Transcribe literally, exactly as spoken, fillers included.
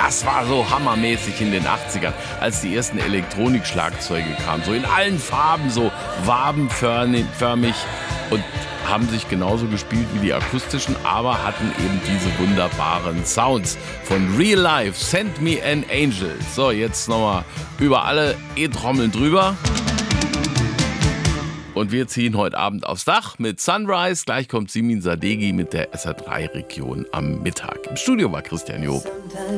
das war so hammermäßig in den achtzigern, als die ersten Elektronik-Schlagzeuge kamen. So in allen Farben, so wabenförmig und haben sich genauso gespielt wie die akustischen, aber hatten eben diese wunderbaren Sounds von Real Life, Send Me an Angel. So, jetzt nochmal über alle E-Trommeln drüber. Und wir ziehen heute Abend aufs Dach mit Sunrise. Gleich kommt Simin Sadeghi mit der S R drei Region am Mittag. Im Studio war Christian Job.